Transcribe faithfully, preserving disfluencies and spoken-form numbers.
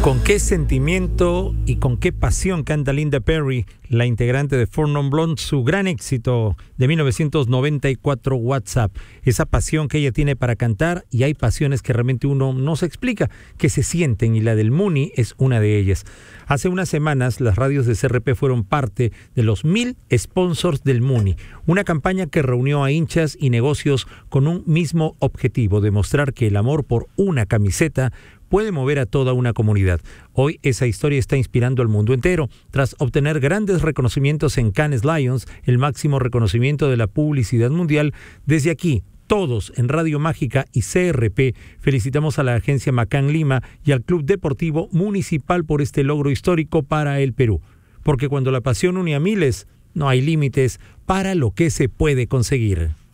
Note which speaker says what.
Speaker 1: Con qué sentimiento y con qué pasión canta Linda Perry, la integrante de Four Non Blondes, su gran éxito de mil novecientos noventa y cuatro, WhatsApp. Esa pasión que ella tiene para cantar, y hay pasiones que realmente uno no se explica, que se sienten, y la del Muni es una de ellas. Hace unas semanas las radios de C R P fueron parte de los mil sponsors del Muni, una campaña que reunió a hinchas y negocios con un mismo objetivo: demostrar que el amor por una camiseta puede mover a toda una comunidad. Hoy esa historia está inspirando al mundo entero. Tras obtener grandes reconocimientos en Cannes Lions, el máximo reconocimiento de la publicidad mundial, desde aquí, todos en Radio Mágica y C R P felicitamos a la agencia Macán Lima y al Club Deportivo Municipal por este logro histórico para el Perú. Porque cuando la pasión une a miles, no hay límites para lo que se puede conseguir.